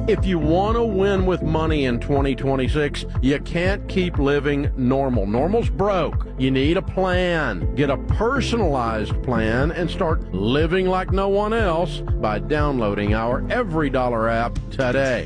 If you want to win with money in 2026, you can't keep living normal. Normal's broke. You need a plan. Get a personalized plan and start living like no one else by downloading our Every Dollar app today.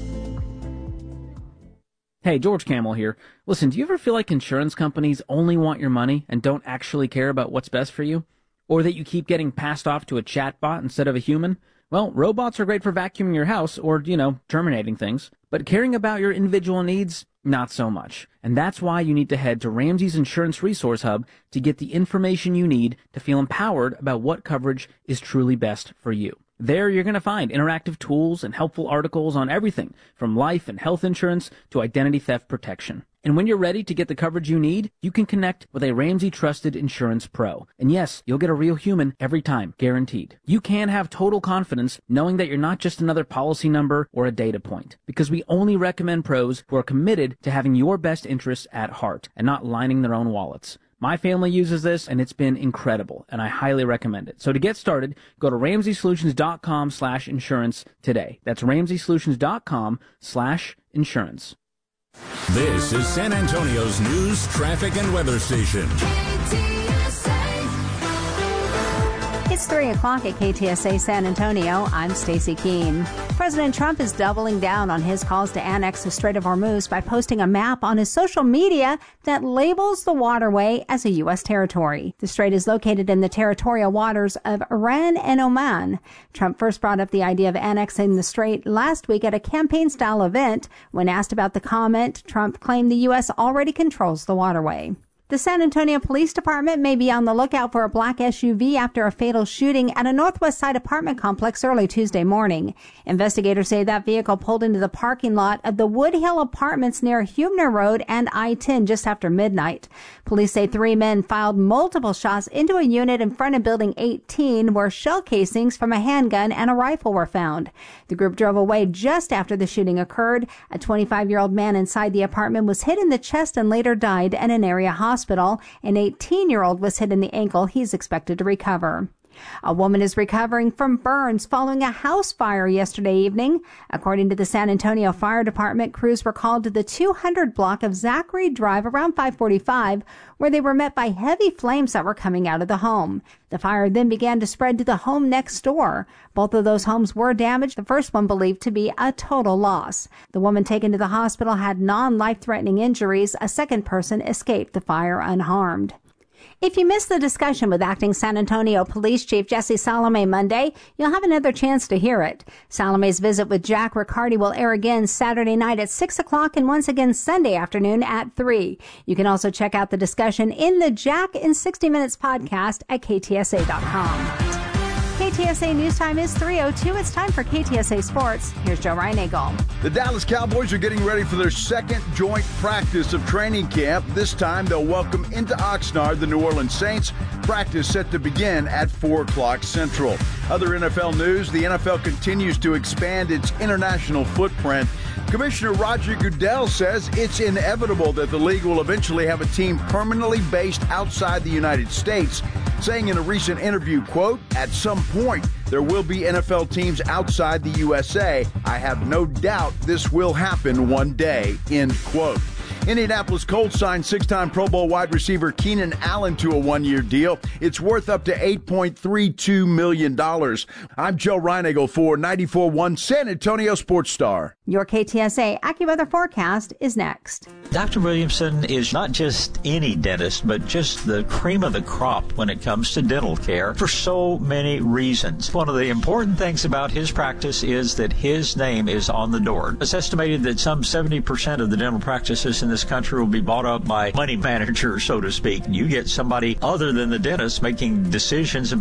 Hey, George Camel here. Listen, do you ever feel like insurance companies only want your money and don't actually care about what's best for you? Or that you keep getting passed off to a chatbot instead of a human? Well, robots are great for vacuuming your house or, terminating things. But caring about your individual needs, not so much. And that's why you need to head to Ramsey's Insurance Resource Hub to get the information you need to feel empowered about what coverage is truly best for you. There you're going to find interactive tools and helpful articles on everything from life and health insurance to identity theft protection. And when you're ready to get the coverage you need, you can connect with a Ramsey Trusted Insurance Pro. And yes, you'll get a real human every time, guaranteed. You can have total confidence knowing that you're not just another policy number or a data point, because we only recommend pros who are committed to having your best interests at heart and not lining their own wallets. My family uses this, and it's been incredible, and I highly recommend it. So to get started, go to RamseySolutions.com/insurance today. That's RamseySolutions.com/insurance. This is San Antonio's news, traffic, and weather station. It's 3 o'clock at KTSA San Antonio. I'm Stacey Keene. President Trump is doubling down on his calls to annex the Strait of Hormuz by posting a map on his social media that labels the waterway as a U.S. territory. The strait is located in the territorial waters of Iran and Oman. Trump first brought up the idea of annexing the strait last week at a campaign-style event. When asked about the comment, Trump claimed the U.S. already controls the waterway. The San Antonio Police Department may be on the lookout for a black SUV after a fatal shooting at a Northwest Side apartment complex early Tuesday morning. Investigators say that vehicle pulled into the parking lot of the Woodhill Apartments near Huebner Road and I-10 just after midnight. Police say 3 men fired multiple shots into a unit in front of Building 18 where shell casings from a handgun and a rifle were found. The group drove away just after the shooting occurred. A 25-year-old man inside the apartment was hit in the chest and later died at an area hospital. An 18-year-old was hit in the ankle. He's expected to recover. A woman is recovering from burns following a house fire yesterday evening. According to the San Antonio Fire Department, crews were called to the 200 block of Zachary Drive around 5:45, where they were met by heavy flames that were coming out of the home. The fire then began to spread to the home next door. Both of those homes were damaged, the first one believed to be a total loss. The woman taken to the hospital had non-life-threatening injuries. A second person escaped the fire unharmed. If you missed the discussion with acting San Antonio Police Chief Jesse Salome Monday, you'll have another chance to hear it. Salome's visit with Jack Riccardi will air again Saturday night at 6 o'clock and once again Sunday afternoon at 3. You can also check out the discussion in the Jack in 60 Minutes podcast at KTSA.com. KTSA News Time is 3:02. It's time for KTSA Sports. Here's Joe Reinagle. The Dallas Cowboys are getting ready for their second joint practice of training camp. This time they'll welcome into Oxnard the New Orleans Saints. Practice set to begin at 4 o'clock Central. Other NFL news, the NFL continues to expand its international footprint. Commissioner Roger Goodell says it's inevitable that the league will eventually have a team permanently based outside the United States, saying in a recent interview, quote, "At some point, there will be NFL teams outside the USA. I have no doubt this will happen one day," end quote. Indianapolis Colts signed 6-time Pro Bowl wide receiver Keenan Allen to a 1-year deal. It's worth up to $8.32 million. I'm Joe Reinagle for 94.1 San Antonio Sports Star. Your KTSA AccuWeather forecast is next. Dr. Williamson is not just any dentist, but just the cream of the crop when it comes to dental care for so many reasons. One of the important things about his practice is that his name is on the door. It's estimated that some 70% of the dental practices in this country will be bought up by money managers, so to speak. You get somebody other than the dentist making decisions about